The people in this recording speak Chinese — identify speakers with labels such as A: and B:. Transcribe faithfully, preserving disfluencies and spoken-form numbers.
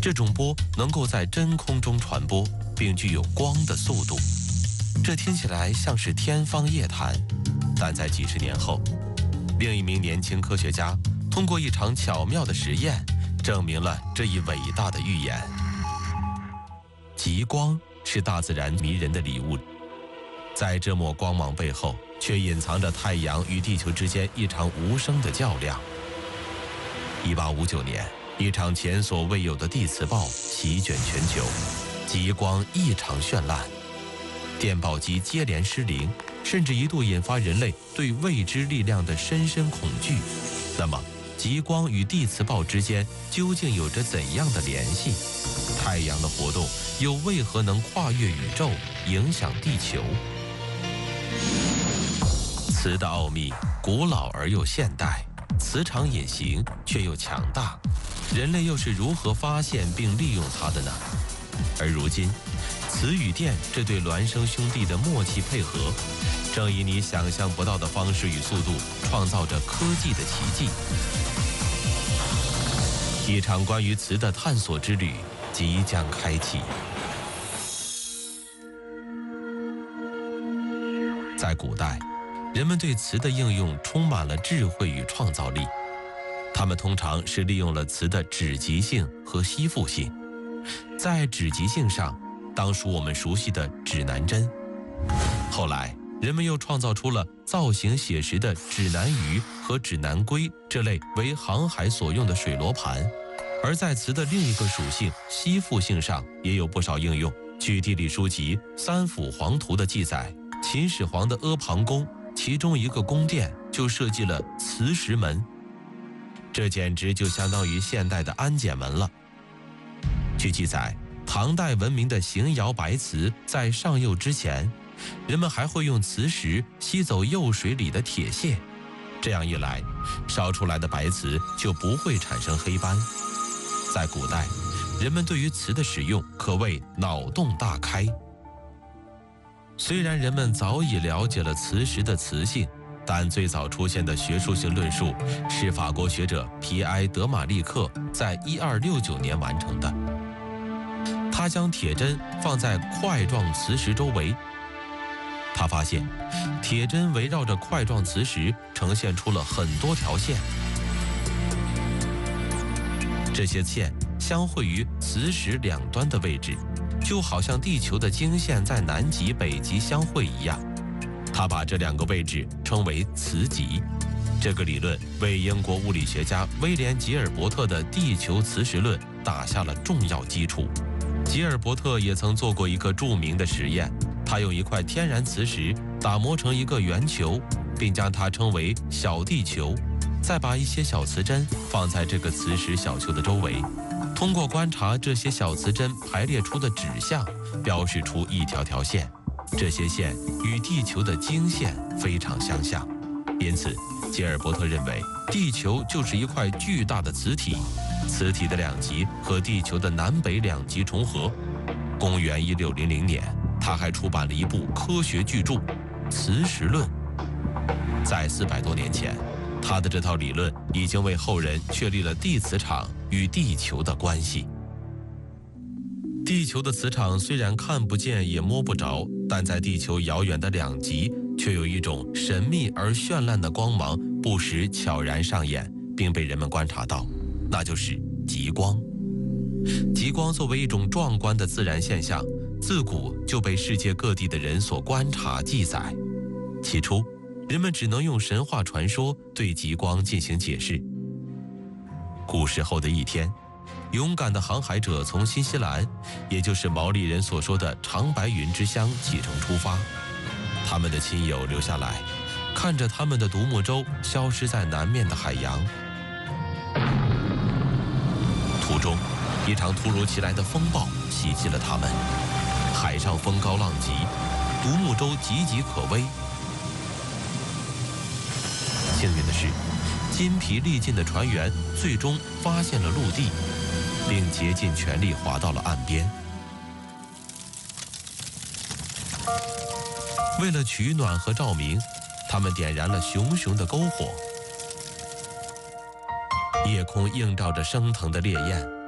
A: 这种波能够在真空中传播，并具有光的速度。这听起来像是天方夜谭，但在几十年后，另一名年轻科学家通过一场巧妙的实验，证明了这一伟大的预言。极光是大自然迷人的礼物，在这抹光芒背后，却隐藏着太阳与地球之间一场无声的较量。一八五九年，一场前所未有的地磁暴席卷全球，极光异常绚烂，电报机接连失灵，甚至一度引发人类对未知力量的深深恐惧。那么，极光与地磁暴之间究竟有着怎样的联系？太阳的活动又为何能跨越宇宙，影响地球？磁的奥秘古老而又现代，磁场隐形却又强大，人类又是如何发现并利用它的呢？而如今，磁与电这对孪生兄弟的默契配合，正以你想象不到的方式与速度，创造着科技的奇迹。一场关于磁的探索之旅即将开启。在古代，人们对磁的应用充满了智慧与创造力。他们通常是利用了磁的指极性和吸附性。在指极性上，当属我们熟悉的指南针。后来，人们又创造出了造型写实的指南鱼和指南龟这类为航海所用的水罗盘。而在磁的另一个属性吸附性上，也有不少应用。据地理书籍《三辅皇图》的记载，秦始皇的阿房宫其中一个宫殿就设计了磁石门，这简直就相当于现代的安检门了。据记载，唐代闻名的邢窑白瓷在上釉之前，人们还会用磁石吸走釉水里的铁屑，这样一来，烧出来的白瓷就不会产生黑斑。在古代，人们对于磁的使用可谓脑洞大开。虽然人们早已了解了磁石的磁性，但最早出现的学术性论述是法国学者皮埃德马利克在一二六九年完成的。他将铁针放在块状磁石周围，他发现铁针围绕着块状磁石呈现出了很多条线，这些线相会于磁石两端的位置，就好像地球的经线在南极、北极相会一样。他把这两个位置称为磁极。这个理论为英国物理学家威廉·吉尔伯特的地球磁石论打下了重要基础。吉尔伯特也曾做过一个著名的实验，他用一块天然磁石打磨成一个圆球，并将它称为小地球，再把一些小磁针放在这个磁石小球的周围，通过观察这些小磁针排列出的指向，标示出一条条线。这些线与地球的经线非常相像，因此吉尔伯特认为地球就是一块巨大的磁体，磁体的两极和地球的南北两极重合。公元一六零零年，他还出版了一部科学巨著《磁石论》。在四百多年前，他的这套理论已经为后人确立了地磁场与地球的关系。地球的磁场虽然看不见也摸不着，但在地球遥远的两极，却有一种神秘而绚烂的光芒不时悄然上演，并被人们观察到，那就是极光。极光作为一种壮观的自然现象，自古就被世界各地的人所观察记载。起初，人们只能用神话传说对极光进行解释。古时候的一天，勇敢的航海者从新西兰，也就是毛利人所说的长白云之乡启程出发。他们的亲友留下来，看着他们的独木舟消失在南面的海洋。途中，一场突如其来的风暴袭击了他们，海上风高浪急，独木舟岌岌可危。幸运的是，筋疲力尽的船员最终发现了陆地，并竭尽全力划到了岸边。为了取暖和照明，他们点燃了熊熊的篝火。夜空映照着升腾的烈焰，